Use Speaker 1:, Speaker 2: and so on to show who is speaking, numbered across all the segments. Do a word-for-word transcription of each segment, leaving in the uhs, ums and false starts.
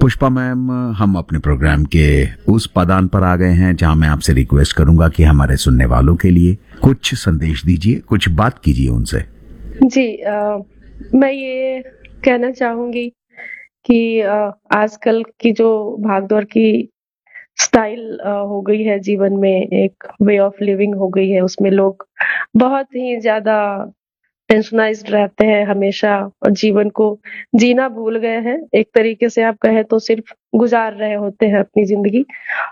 Speaker 1: Pushpa ma'am, हम अपने programme के उस पदान पर आ गए हैं जहां मैं आपसे रिक्वेस्ट करूंगा कि हमारे सुनने वालों के लिए कुछ संदेश दीजिए, कुछ बात कीजिए उनसे।
Speaker 2: जी, आ, मैं ये कहना चाहूंगी कि आ, आजकल की जो भागदौड़ की स्टाइल हो गई है जीवन में, एक वे ऑफ लिविंग हो गई है, उसमें लोग बहुत ही ज्यादा टेंशनाइज्ड रहते हैं हमेशा और जीवन को जीना भूल गए हैं। एक तरीके से आप कहें तो सिर्फ गुजार रहे होते हैं अपनी जिंदगी।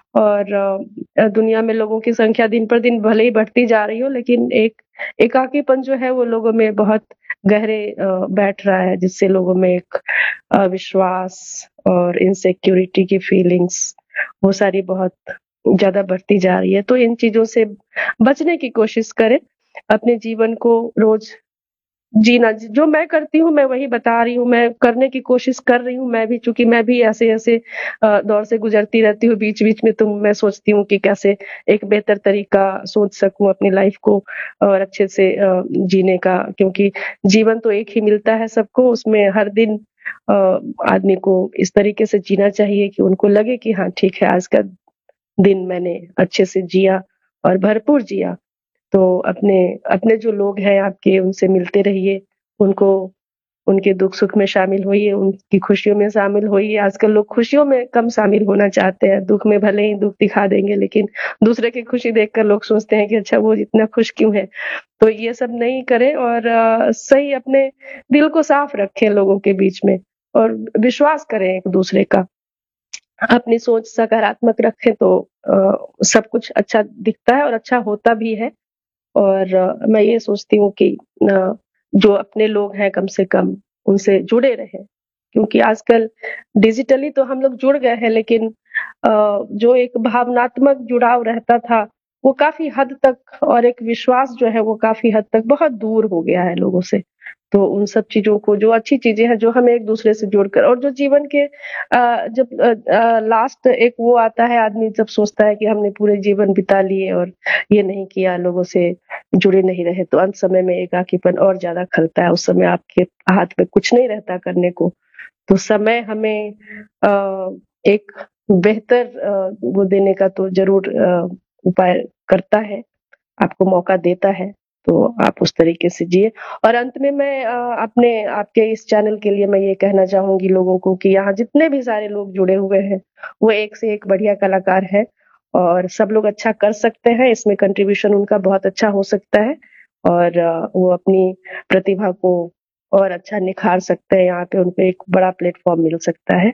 Speaker 2: और अ, दुनिया में लोगों की संख्या दिन पर दिन भले ही बढ़ती जा रही हो, लेकिन एक एकाकीपन जो है वो लोगों में बहुत गहरे अ, बैठ रहा है, जिससे लोगों में एक अविश्वास और इनसिक्योरिटी की फीलिंग्स वो सारी बहुत ज्यादा बढ़ती जा रही है। तो इन चीजों से बचने की कोशिश करें, अपने जीवन को रोज जीना। जो मैं करती हूँ मैं वही बता रही हूँ, मैं करने की कोशिश कर रही हूँ। मैं भी, चूंकि मैं भी ऐसे ऐसे अ, दौर से गुजरती रहती हूँ बीच बीच में, तो मैं सोचती हूँ कि कैसे एक बेहतर तरीका सोच सकूं अपनी लाइफ को और अच्छे से अ, जीने का, क्योंकि जीवन तो एक ही मिलता है सबको। उसमें हर दिन अ, आदमी को इस तरीके से जीना चाहिए कि उनको लगे कि हाँ ठीक है, आज का दिन मैंने अच्छे से जिया और भरपूर जिया। तो अपने अपने जो लोग हैं आपके, उनसे मिलते रहिए, उनको उनके दुख सुख में शामिल होइए, उनकी खुशियों में शामिल होइए। आजकल लोग खुशियों में कम शामिल होना चाहते हैं, दुख में भले ही दुख दिखा देंगे, लेकिन दूसरे की खुशी देखकर लोग सोचते हैं कि अच्छा वो इतना खुश क्यों है। तो ये सब नहीं करें और अ, सही अपने दिल को साफ रखें लोगों के बीच में, और विश्वास करें एक दूसरे का। अपनी सोच सकारात्मक रखें तो अ, सब कुछ अच्छा दिखता है और अच्छा होता भी है। और अ, मैं ये सोचती हूँ कि अ, जो अपने लोग हैं कम से कम उनसे जुड़े रहें, क्योंकि आजकल डिजिटली तो हम लोग जुड़ गए हैं, लेकिन अ, जो एक भावनात्मक जुड़ाव रहता था वो काफी हद तक, और एक विश्वास जो है वो काफी हद तक बहुत दूर हो गया है लोगों से। तो उन सब चीजों को, जो अच्छी चीजें हैं जो हमें एक दूसरे से जोड़कर, और जो जीवन के अ, जब लास्ट एक वो आता है, आदमी जब सोचता है कि हमने पूरे जीवन बिता लिए और ये नहीं किया, लोगों से जुड़े नहीं रहे, तो अंत समय में एकाकीपन और ज्यादा खलता है। उस समय आपके हाथ में कुछ नहीं रहता करने को। तो समय हमें अ, एक बेहतर अ, वो देने का तो जरूर अ, उपाय करता है, आपको मौका देता है। तो आप उस तरीके से जिए। और अंत में मैं अ, अपने आपके इस चैनल के लिए मैं ये कहना चाहूंगी लोगों को कि यहाँ जितने भी सारे लोग जुड़े हुए हैं वो एक से एक बढ़िया कलाकार है, और सब लोग अच्छा कर सकते हैं। इसमें कंट्रीब्यूशन उनका बहुत अच्छा हो सकता है, और अ, वो अपनी प्रतिभा को और अच्छा निखार सकते हैं। यहाँ पे उनको एक बड़ा प्लेटफॉर्म मिल सकता है।